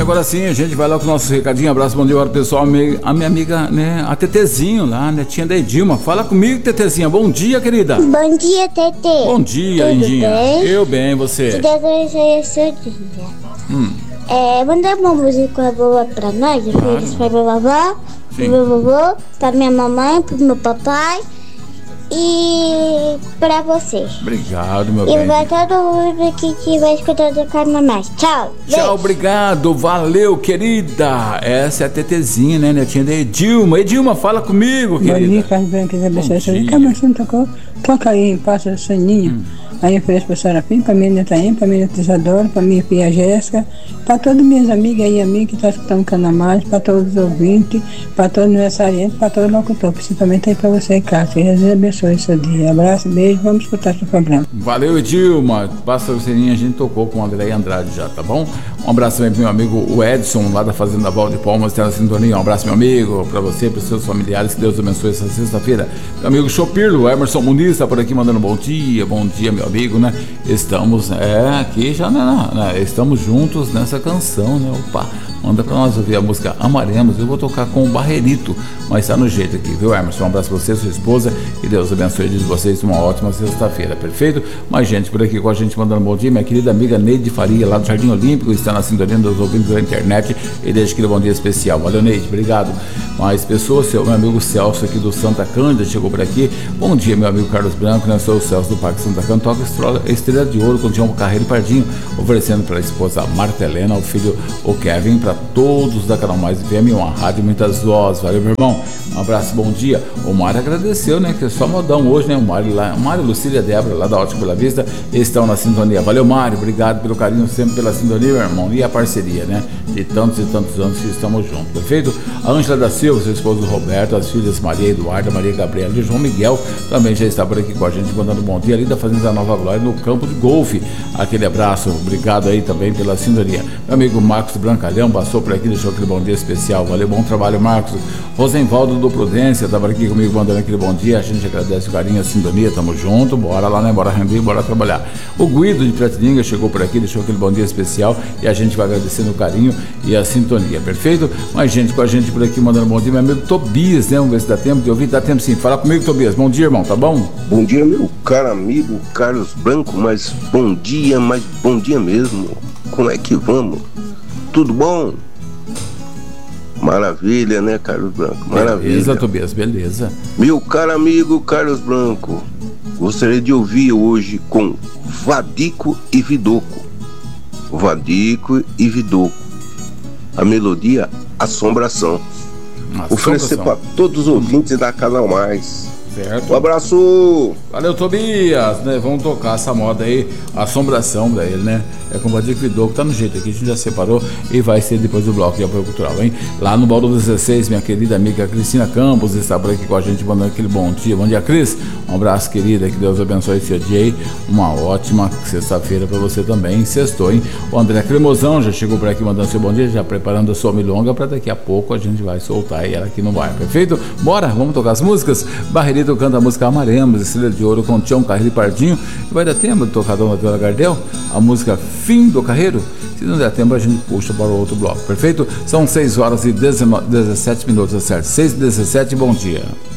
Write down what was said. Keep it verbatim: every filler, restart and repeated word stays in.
agora sim, a gente vai lá com o nosso recadinho. Abraço, bom dia para o pessoal. A minha amiga, né, a Tetezinho lá, netinha da Edilma. Fala comigo, Tetezinha. Bom dia, querida. Bom dia, Tete. Bom dia, Tudo Lindinha. bem? Eu bem, você? Que Deus abençoe o seu dia. Hum. É, manda uma música boa pra nós. Claro. Feliz pra minha vovó, Sim. pro meu vovô, pra minha mamãe, pro meu papai e pra você. Obrigado, meu E bem. vai todo mundo aqui que vai escutar do Carna Mais. Tchau. Tchau, Beijo. obrigado, valeu, querida. Essa é a Tetezinha, né, netinha da Edilma. Edilma, fala comigo, Bom dia, querida. Carlos Branco da B C S. dia. Que a Marcinha tocou, toca aí, passa o soninho. Hum. Aí eu ofereço pra Serafim, pra minha neta Em, pra minha neta Isadora, pra minha filha Jéssica, pra todas minhas amigas e amigos que estão escutando o Canal Mais, pra todos os ouvintes, pra todos os aniversariantes, pra todo locutor, principalmente aí pra você, Cássio. Que Jesus abençoe o seu dia. Abraço, beijo, vamos escutar seu programa. Valeu, Edilma. Passa o sininho, a gente tocou com o André Andrade já, tá bom? Um abraço também pro meu amigo o Edson, lá da Fazenda Val de Palmas, está na sintonia. Um abraço, meu amigo, pra você, pros seus familiares, que Deus abençoe essa sexta-feira. Meu amigo Chopirlo, Emerson Muniz, está por aqui mandando bom dia, bom dia, meu amigo, né? Estamos, é, aqui já, né, né, estamos juntos nessa canção, né? Opa, manda pra nós ouvir a música Amaremos. Eu vou tocar com o Barrerito, mas tá no jeito aqui, viu, Emerson? Um abraço pra você, sua esposa, e Deus abençoe de vocês uma ótima sexta-feira, perfeito? Mais gente por aqui com a gente mandando bom dia, minha querida amiga Neide Faria, lá do Jardim Olímpico, está na sintonia dos ouvintes da internet, e deixa aquele bom dia especial. Valeu, Neide, obrigado. Mais pessoas, seu meu amigo Celso aqui do Santa Cândida chegou por aqui. Bom dia, meu amigo Carlos Branco, né? Sou o Celso do Parque Santa Cândida, toca Estrela, Estrela de Ouro com o Tião Carreiro e Pardinho, oferecendo para a esposa Marta Helena, o filho o Kevin, para todos da Canal Mais F M, uma rádio, muitas vozes. Valeu, meu irmão. Um abraço, bom dia. O Mário agradeceu, né? Que é só modão hoje, né? O Mário, lá, o Mário, Lucília, Débora, lá da Ótica Bela Vista, estão na sintonia. Valeu, Mário. Obrigado pelo carinho, sempre pela sintonia, meu irmão. E a parceria, né? De tantos e tantos anos que estamos juntos, perfeito? A Ângela da Silva, seu esposo Roberto, as filhas Maria Eduarda, Maria Gabriela e João Miguel também já está por aqui com a gente, mandando bom dia ali da Fazenda Nova Glória, no campo de golfe. Aquele abraço, obrigado aí também pela sintonia. Meu amigo Marcos Brancalhão passou por aqui, deixou aquele bom dia especial. Valeu, bom trabalho, Marcos. Rosenvaldo do Prudência estava aqui comigo mandando aquele bom dia. A gente agradece o carinho, a sintonia, tamo junto. Bora lá, né? Bora render, bora trabalhar. O Guido de Piratininga chegou por aqui, deixou aquele bom dia especial e a gente vai agradecendo o carinho e a sintonia, perfeito? Mais gente com a gente por aqui mandando bom dia. Meu amigo Tobias, né? Vamos ver se dá tempo de ouvir. Dá tempo sim. Fala comigo, Tobias. Bom dia, irmão, tá bom? Bom dia, meu caro amigo Carlos Branco, mas bom dia, mas bom dia mesmo. Como é que vamos? Tudo bom? Maravilha, né, Carlos Branco? Maravilha. Beleza, Tobias, beleza. Meu caro amigo Carlos Branco, gostaria de ouvir hoje com Vadico e Vidoco. Vadico e Vidoco. A melodia Assombração. Assombração. Oferecer para todos os ouvintes da Canal Mais. Certo. Um abraço. Valeu, Tobias, né? Vamos tocar essa moda aí, Assombração pra ele, né? É com o Vadico Vidoco, tá no jeito aqui, a gente já separou e vai ser depois do bloco de apoio cultural, hein? Lá no Baldo dezesseis, minha querida amiga Cristina Campos está por aqui com a gente, mandando aquele bom dia. Bom dia, Cris. Um abraço, querida, que Deus abençoe esse dia aí. Uma ótima sexta-feira pra você também. Sextou, hein? O André Cremosão já chegou por aqui mandando seu bom dia, já preparando a sua milonga pra daqui a pouco a gente vai soltar e ela aqui no ar, perfeito? Bora, vamos tocar as músicas? Barrerito canta a música Amaremos, Estrela de Ouro com Tião Carreiro e Pardinho. E vai dar tempo de tocar a Dona Viola Gardel, a música Fim do Carreiro. Se não der tempo, a gente puxa para o outro bloco, perfeito? São seis horas e dezessete minutos, certo? seis e dezessete, bom dia.